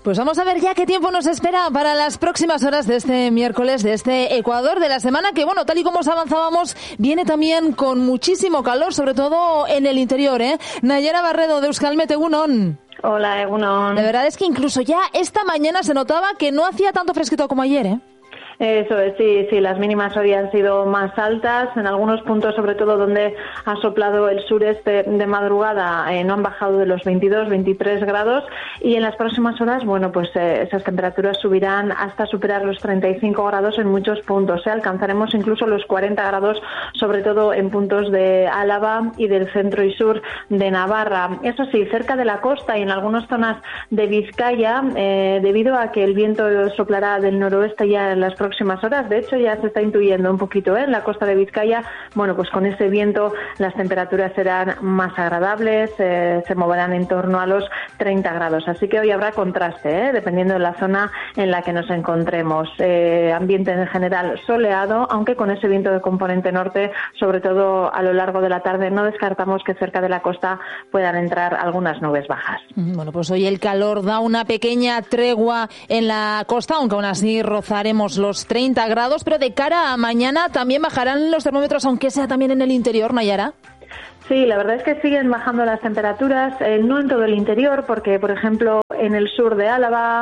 Pues vamos a ver ya qué tiempo nos espera para las próximas horas de este miércoles, de este Ecuador de la semana, que bueno, tal y como os avanzábamos, viene también con muchísimo calor, sobre todo en el interior, ¿eh? Nayara Barredo de Euskalmet, Egunon. Hola, Egunon. La verdad es que incluso ya esta mañana se notaba que no hacía tanto fresquito como ayer, ¿eh? Eso es, sí, las mínimas hoy han sido más altas, en algunos puntos, sobre todo donde ha soplado el sureste de madrugada, no han bajado de los 22, 23 grados, y en las próximas horas, bueno, pues esas temperaturas subirán hasta superar los 35 grados en muchos puntos, alcanzaremos incluso los 40 grados, sobre todo en puntos de Álava y del centro y sur de Navarra. Eso sí, cerca de la costa y en algunas zonas de Vizcaya, debido a que el viento soplará del noroeste ya en las próximas horas. De hecho, ya se está intuyendo un poquito en la costa de Vizcaya. Bueno, pues con ese viento las temperaturas serán más agradables, se moverán en torno a los 30 grados. Así que hoy habrá contraste, dependiendo de la zona en la que nos encontremos. Ambiente en general soleado, aunque con ese viento de componente norte, sobre todo a lo largo de la tarde, no descartamos que cerca de la costa puedan entrar algunas nubes bajas. Bueno, pues hoy el calor da una pequeña tregua en la costa, aunque aún así rozaremos los 30 grados, pero de cara a mañana también bajarán los termómetros, aunque sea también en el interior, Nayara. Sí, la verdad es que siguen bajando las temperaturas, no en todo el interior, porque, por ejemplo, en el sur de Álava,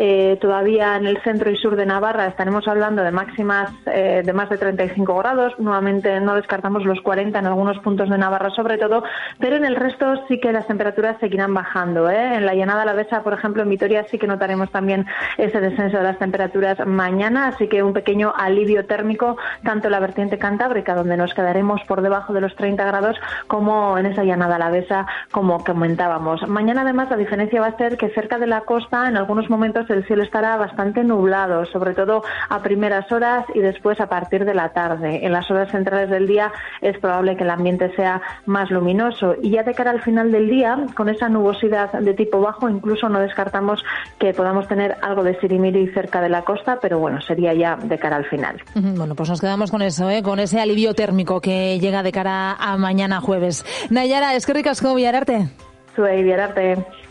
todavía en el centro y sur de Navarra estaremos hablando de máximas de más de 35 grados. Nuevamente no descartamos los 40 en algunos puntos de Navarra sobre todo, pero en el resto sí que las temperaturas seguirán bajando. En la llanada alavesa, por ejemplo, en Vitoria sí que notaremos también ese descenso de las temperaturas mañana, así que un pequeño alivio térmico tanto en la vertiente cantábrica, donde nos quedaremos por debajo de los 30 grados, como en esa llanada alavesa, como comentábamos. Mañana, además, la diferencia va a ser que cerca de la costa, en algunos momentos, el cielo estará bastante nublado, sobre todo a primeras horas y después a partir de la tarde. En las horas centrales del día es probable que el ambiente sea más luminoso. Y ya de cara al final del día, con esa nubosidad de tipo bajo, incluso no descartamos que podamos tener algo de sirimiri cerca de la costa, pero bueno, sería ya de cara al final. Bueno, pues nos quedamos con eso, con ese alivio térmico que llega de cara a mañana jueves. Nayara, eskerrik asko, Villararte. Zuei, Villararte.